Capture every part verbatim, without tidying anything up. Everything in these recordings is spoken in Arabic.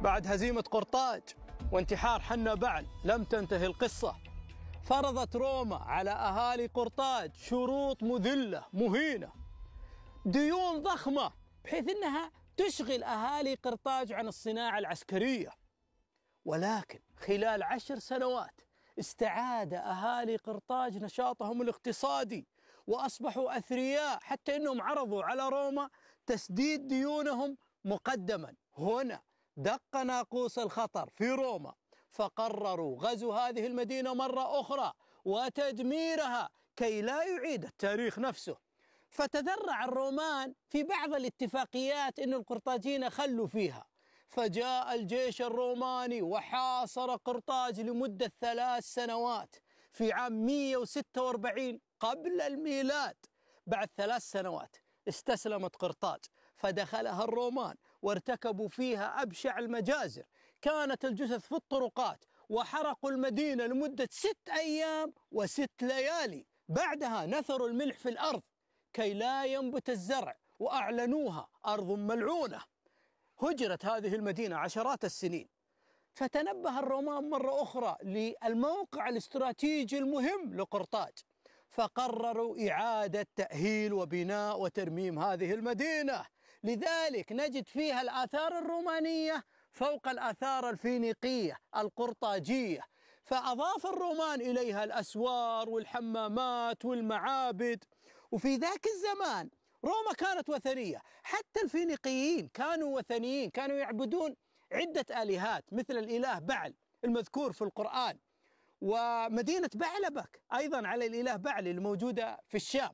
بعد هزيمة قرطاج وانتحار حنا بعل لم تنتهي القصة. فرضت روما على أهالي قرطاج شروط مذلة مهينة، ديون ضخمة بحيث أنها تشغل أهالي قرطاج عن الصناعة العسكرية. ولكن خلال عشر سنوات استعاد أهالي قرطاج نشاطهم الاقتصادي وأصبحوا أثرياء، حتى أنهم عرضوا على روما تسديد ديونهم مقدما. هنا دق ناقوس الخطر في روما، فقرروا غزو هذه المدينة مرة أخرى وتدميرها كي لا يعيد التاريخ نفسه. فتذرع الرومان في بعض الاتفاقيات أن القرطاجيين خلوا فيها، فجاء الجيش الروماني وحاصر قرطاج لمدة ثلاث سنوات في عام مئة وستة وأربعين قبل الميلاد. بعد ثلاث سنوات استسلمت قرطاج، فدخلها الرومان وارتكبوا فيها أبشع المجازر. كانت الجثث في الطرقات، وحرقوا المدينة لمدة ست أيام وست ليالي. بعدها نثروا الملح في الأرض كي لا ينبت الزرع، وأعلنوها أرض ملعونة. هجرت هذه المدينة عشرات السنين، فتنبه الرومان مرة أخرى للموقع الاستراتيجي المهم لقرطاج، فقرروا إعادة تأهيل وبناء وترميم هذه المدينة. لذلك نجد فيها الآثار الرومانية فوق الآثار الفينيقية القرطاجية، فأضاف الرومان إليها الأسوار والحمامات والمعابد. وفي ذاك الزمان روما كانت وثنية، حتى الفينيقيين كانوا وثنيين، كانوا يعبدون عدة آلهات مثل الإله بعل المذكور في القرآن، ومدينة بعلبك أيضا على الإله بعل الموجودة في الشام.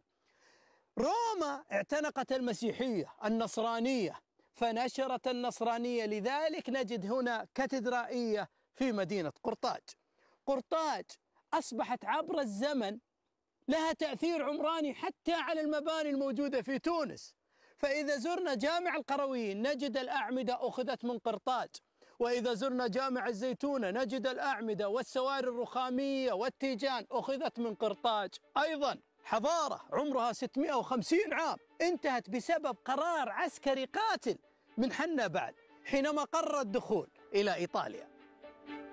روما اعتنقت المسيحية النصرانية فنشرت النصرانية، لذلك نجد هنا كاتدرائية في مدينة قرطاج. قرطاج أصبحت عبر الزمن لها تأثير عمراني حتى على المباني الموجودة في تونس. فإذا زرنا جامع القرويين نجد الأعمدة أخذت من قرطاج، وإذا زرنا جامع الزيتونة نجد الأعمدة والسواري الرخامية والتيجان أخذت من قرطاج. أيضا حضارة عمرها ستمئة وخمسين عام انتهت بسبب قرار عسكري قاتل من حنا بعل حينما قرر الدخول إلى إيطاليا.